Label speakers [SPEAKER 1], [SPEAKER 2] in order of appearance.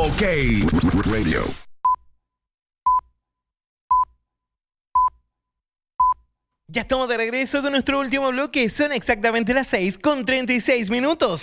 [SPEAKER 1] OK Radio.
[SPEAKER 2] Ya estamos de regreso de nuestro último bloque. Son exactamente las 6:36.